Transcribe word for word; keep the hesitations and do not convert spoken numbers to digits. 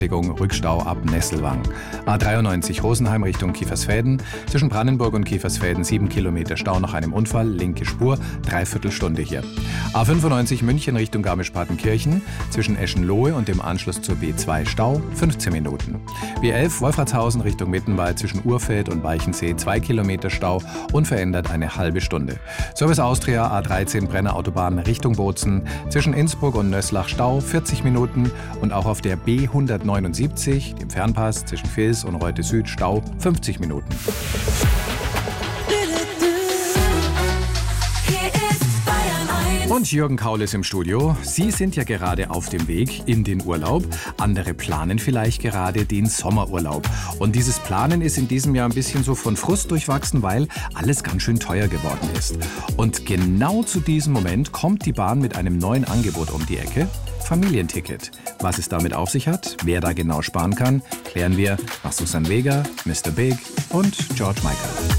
Rückstau ab Nesselwang. A dreiundneunzig Rosenheim Richtung Kiefersfelden. Zwischen Brandenburg und Kiefersfelden sieben Kilometer Stau nach einem Unfall. Linke Spur, dreiviertel Stunde hier. A fünfundneunzig München Richtung Garmisch-Partenkirchen. Zwischen Eschenlohe und dem Anschluss zur B zwei Stau, fünfzehn Minuten. B elf Wolfratshausen Richtung Mittenwald zwischen Urfeld und Weichensee zwei Kilometer Stau. Unverändert eine halbe Stunde. Service Austria A dreizehn Brenner Autobahn Richtung Bozen. Zwischen Innsbruck und Nöslach Stau, vierzig Minuten. Und auch auf der B hundertneunundsiebzig, dem Fernpass zwischen Vils und Reute Süd, Stau fünfzig Minuten. Und Jürgen Kaul ist im Studio. Sie sind ja gerade auf dem Weg in den Urlaub. Andere planen vielleicht gerade den Sommerurlaub. Und dieses Planen ist in diesem Jahr ein bisschen so von Frust durchwachsen, weil alles ganz schön teuer geworden ist. Und genau zu diesem Moment kommt die Bahn mit einem neuen Angebot um die Ecke. Familienticket. Was es damit auf sich hat, wer da genau sparen kann, klären wir nach Susan Vega, Mister Big und George Michael.